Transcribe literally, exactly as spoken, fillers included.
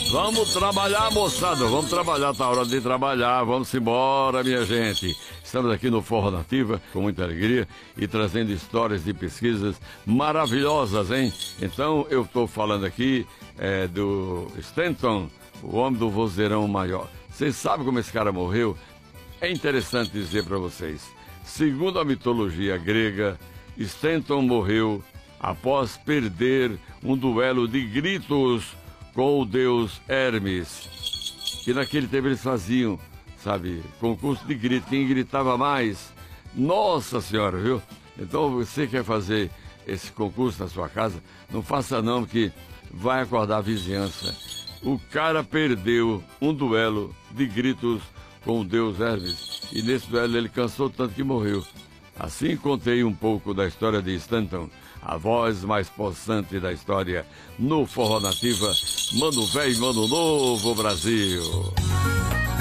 Vamos trabalhar, moçada, vamos trabalhar, tá hora de trabalhar, vamos embora, minha gente. Estamos aqui no Forró Nativa, com muita alegria, e trazendo histórias de pesquisas maravilhosas, hein? Então, eu estou falando aqui é, do Stanton, o homem do vozeirão maior. Vocês sabem como esse cara morreu? É interessante dizer para vocês. Segundo a mitologia grega, Stanton morreu após perder um duelo de gritos com o deus Hermes. E naquele tempo eles faziam, sabe, concurso de grito, quem gritava mais. Nossa Senhora, viu? Então você quer fazer esse concurso na sua casa, não faça não, porque vai acordar a vizinhança. O cara perdeu um duelo de gritos com o deus Hermes, e nesse duelo ele cansou tanto que morreu. Assim contei um pouco da história de Stanton, a voz mais possante da história no Forró Nativa. Mano velho, mano novo, Brasil.